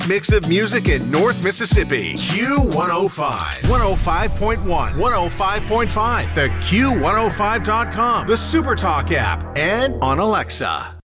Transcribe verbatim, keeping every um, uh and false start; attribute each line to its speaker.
Speaker 1: mix of music in North Mississippi. Q one oh five. one oh five point one. one oh five point five. The Q one oh five dot com. The SuperTalk app. And on Alexa.